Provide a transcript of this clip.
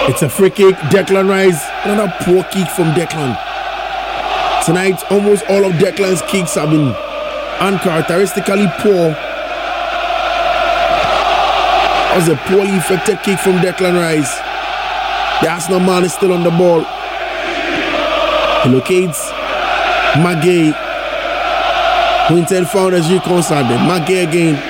It's a free kick. Declan Rice. Another poor kick from Declan. Tonight, almost all of Declan's kicks have been uncharacteristically poor. That was a poorly effective kick from Declan Rice. The Arsenal man is still on the ball. He locates Maguire, who instead found as reconciled. Maguire again.